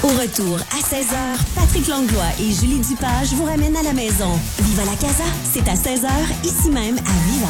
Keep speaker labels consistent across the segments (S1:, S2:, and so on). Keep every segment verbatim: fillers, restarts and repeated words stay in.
S1: Au retour, à seize heures, Patrick Langlois et Julie Dupage vous ramènent à la maison. Viva la Casa, c'est à seize heures, ici même à Viva.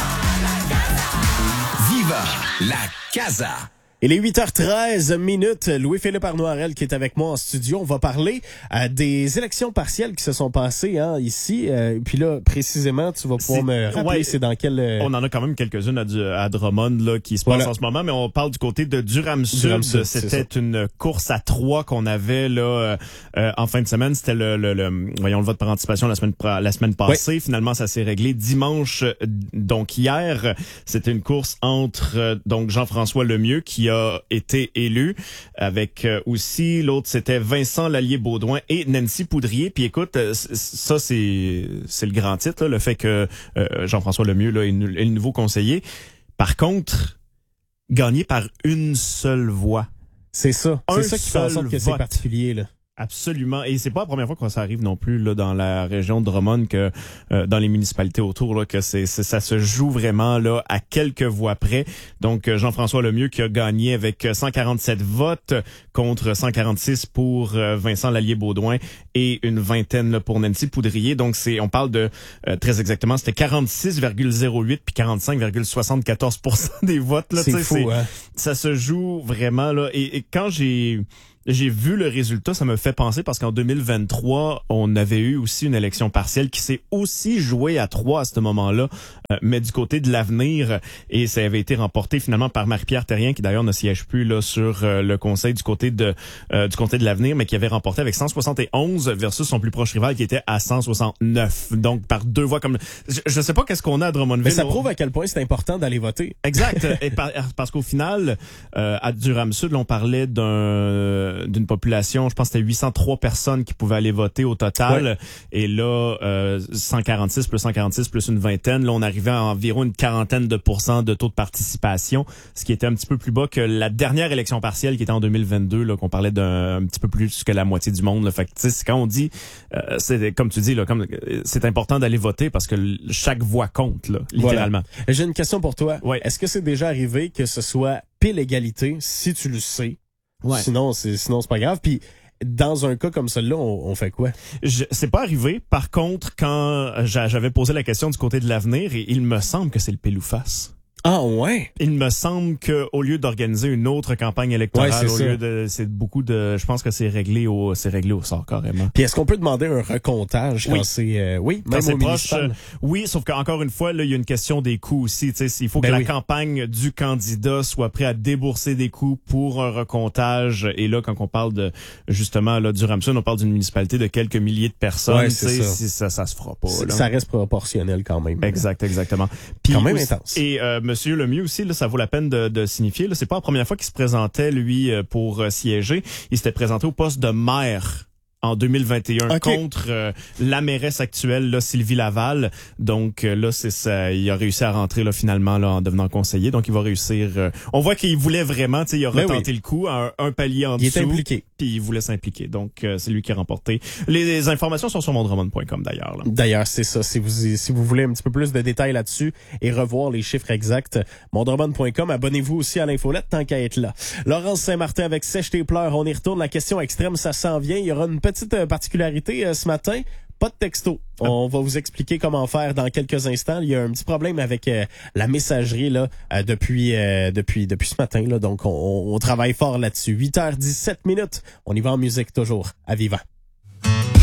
S2: Viva la Casa.
S3: Il est huit heures treize minutes. Louis-Philippe Arnoirel qui est avec moi en studio. On va parler euh, des élections partielles qui se sont passées hein, ici. Euh, puis là, précisément, tu vas pouvoir
S4: c'est,
S3: me rappeler
S4: ouais,
S3: c'est dans quel... Euh...
S4: On en a quand même quelques-unes à, à Drummond là, qui se passent voilà. en ce moment, mais on parle du côté de Durham-Sud. Durham-Sud C'était une course à trois qu'on avait là euh, en fin de semaine. C'était le, le, le, voyons, le vote par anticipation la semaine, la semaine passée. Oui. Finalement, ça s'est réglé dimanche. Donc hier, c'était une course entre donc Jean-François Lemieux qui a été élu, avec euh, aussi l'autre c'était Vincent Lallier-Baudouin et Nancy Poudrier. Puis écoute, ça c'est c'est le grand titre, là, le fait que euh, Jean-François Lemieux là, est, est le nouveau conseiller. Par contre, gagné par une seule voix.
S3: C'est ça. C'est ça qui fait en sorte que c'est particulier, là.
S4: Absolument. Et c'est pas la première fois que ça arrive non plus là dans la région de Drummond que euh, dans les municipalités autour là que c'est, c'est ça se joue vraiment là à quelques voix près. Donc Jean-François Lemieux qui a gagné avec cent quarante-sept votes contre cent quarante-six pour euh, Vincent Lallier-Baudouin et une vingtaine là, pour Nancy Poudrier. Donc c'est on parle de euh, très exactement, c'était quarante-six virgule zéro huit puis quarante-cinq virgule soixante-quatorze pour cent des votes là,
S3: c'est fou,
S4: c'est,
S3: hein?
S4: Ça se joue vraiment là et, et quand j'ai J'ai vu le résultat, ça me fait penser parce qu'en deux mille vingt-trois, on avait eu aussi une élection partielle qui s'est aussi jouée à trois à ce moment-là, euh, mais du côté de l'avenir, et ça avait été remporté finalement par Marie-Pierre Terrien, qui d'ailleurs ne siège plus là sur euh, le conseil du côté de euh, du côté de l'avenir, mais qui avait remporté avec cent soixante et onze versus son plus proche rival qui était à cent soixante-neuf. Donc par deux voix comme je, je sais pas qu'est-ce qu'on a à Drummondville.
S3: Mais ça prouve à quel point c'est important d'aller voter.
S4: Exact. Et par, parce qu'au final, euh, à Durham-Sud, là, on parlait d'un d'une population, je pense que c'était huit cent trois personnes qui pouvaient aller voter au total. Ouais. Et là, euh, cent quarante-six plus cent quarante-six plus une vingtaine, là, on arrivait à environ une quarantaine de pourcents de taux de participation, ce qui était un petit peu plus bas que la dernière élection partielle qui était en deux mille vingt-deux, là, qu'on parlait d'un un petit peu plus que la moitié du monde. Là. Fait que, tu sais, quand on dit, euh, c'est comme tu dis, là, comme c'est important d'aller voter parce que chaque voix compte, là, littéralement.
S3: Voilà. J'ai une question pour toi.
S4: Ouais.
S3: Est-ce que c'est déjà arrivé que ce soit pile égalité, si tu le sais? Ouais. Sinon, c'est, sinon, c'est pas grave. Puis, dans un cas comme celui-là, on, on fait quoi?
S4: Je, c'est pas arrivé. Par contre, quand j'avais posé la question du côté de l'avenir, et il me semble que c'est le pile ou face.
S3: Ah ouais.
S4: Il me semble que au lieu d'organiser une autre campagne électorale,
S3: ouais,
S4: au
S3: ça.
S4: lieu de c'est beaucoup de, je pense que c'est réglé au c'est réglé au sort carrément.
S3: Puis est-ce qu'on peut demander un recomptage
S4: oui.
S3: quand c'est euh, oui,
S4: quand
S3: même
S4: c'est
S3: au
S4: proche,
S3: municipal?
S4: Euh, oui, sauf qu'encore une fois là, il y a une question des coûts aussi, tu sais, il faut
S3: ben
S4: que
S3: oui.
S4: la campagne du candidat soit prêt à débourser des coûts pour un recomptage et là quand on parle de justement là du Durham-Sud, on parle d'une municipalité de quelques milliers de personnes,
S3: ouais,
S4: tu sais,
S3: ça.
S4: Si, ça ça se fera pas là.
S3: Ça reste proportionnel quand même.
S4: Exact, exactement. Puis
S3: quand même
S4: aussi,
S3: intense.
S4: Et euh, monsieur Lemieux aussi là, ça vaut la peine de, de signifier. Là, c'est pas la première fois qu'il se présentait, lui, pour euh, siéger. Il s'était présenté au poste de maire en deux mille vingt et un okay. contre euh, la mairesse actuelle, là, Sylvie Laval. Donc euh, là, c'est ça. Il a réussi à rentrer là finalement là en devenant conseiller. Donc il va réussir. Euh, on voit qu'il voulait vraiment, tu sais, il a
S3: ben
S4: retenté
S3: oui.
S4: le coup, un, un palier en
S3: il
S4: dessous.
S3: Il est impliqué.
S4: Puis il voulait s'impliquer. Donc euh, c'est lui qui a remporté. Les, les informations sont sur mon drummond point com d'ailleurs. Là.
S3: D'ailleurs, c'est ça. Si vous si vous voulez un petit peu plus de détails là-dessus et revoir les chiffres exacts, mon drummond point com. Abonnez-vous aussi à l'infolette tant qu'à être là. Laurence Saint-Martin avec Sèche tes pleurs. On y retourne. La question extrême, ça s'en vient. Il y aura une petite euh, particularité ce matin, pas de texto. On va vous expliquer comment faire dans quelques instants. Il y a un petit problème avec euh, la messagerie là euh, depuis euh, depuis depuis ce matin là, donc on, on travaille fort là-dessus. huit heures dix-sept minutes. On y va en musique toujours à Vivant.